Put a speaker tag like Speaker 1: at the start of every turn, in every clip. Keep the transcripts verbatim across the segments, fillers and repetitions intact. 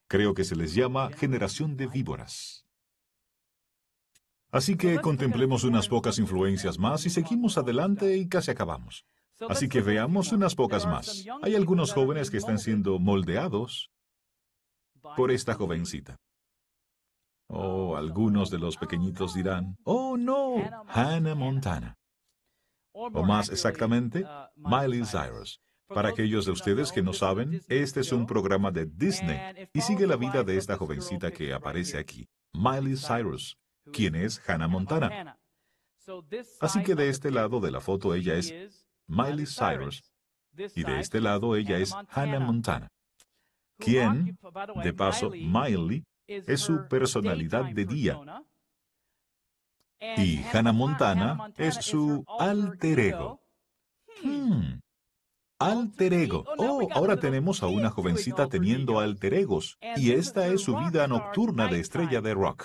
Speaker 1: Creo que se les llama generación de víboras. Así que contemplemos unas pocas influencias más y seguimos adelante y casi acabamos. Así que veamos unas pocas más. Hay algunos jóvenes que están siendo moldeados por esta jovencita. Oh, algunos de los pequeñitos dirán, oh no, Hannah Montana. O más exactamente, Miley Cyrus. Para aquellos de ustedes que no saben, este es un programa de Disney y sigue la vida de esta jovencita que aparece aquí, Miley Cyrus, quien es Hannah Montana. Así que de este lado de la foto ella es Miley Cyrus y de este lado ella es Hannah Montana, quien, de paso, Miley es su personalidad de día y Hannah Montana es su alter ego. Hmm. Alter ego. Oh, ahora tenemos a una jovencita teniendo alter egos, y esta es su vida nocturna de estrella de rock.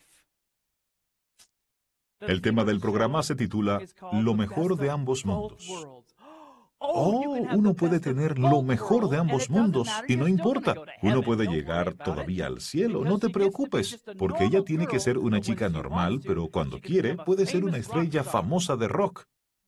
Speaker 1: El tema del programa se titula Lo mejor de ambos mundos. Oh, uno puede tener lo mejor de ambos mundos, y no importa. Uno puede llegar todavía al cielo, no te preocupes, porque ella tiene que ser una chica normal, pero cuando quiere, puede ser una estrella famosa de rock.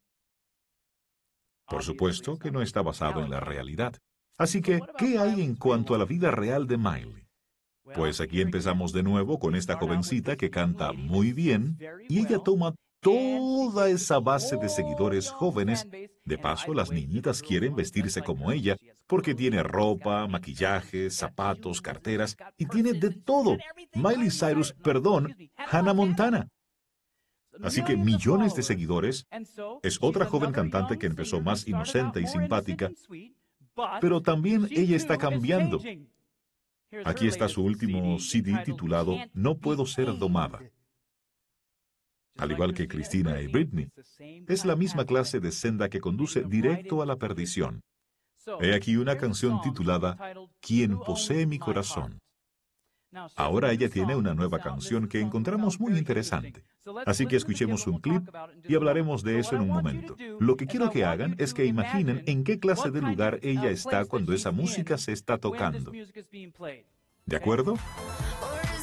Speaker 1: Por supuesto que no está basado en la realidad. Así que, ¿qué hay en cuanto a la vida real de Miley? Pues aquí empezamos de nuevo con esta jovencita que canta muy bien, y ella toma toda esa base de seguidores jóvenes. De paso, las niñitas quieren vestirse como ella, porque tiene ropa, maquillaje, zapatos, carteras, y tiene de todo. Miley Cyrus, perdón, Hannah Montana. Así que millones de seguidores. Es otra joven cantante que empezó más inocente y simpática, pero también ella está cambiando. Aquí está su último C D titulado No puedo ser domada. Al igual que Christina y Britney, es la misma clase de senda que conduce directo a la perdición. He aquí una canción titulada Quien posee mi corazón. Ahora ella tiene una nueva canción que encontramos muy interesante. Así que escuchemos un clip y hablaremos de eso en un momento. Lo que quiero que hagan es que imaginen en qué clase de lugar ella está cuando esa música se está tocando. ¿De acuerdo?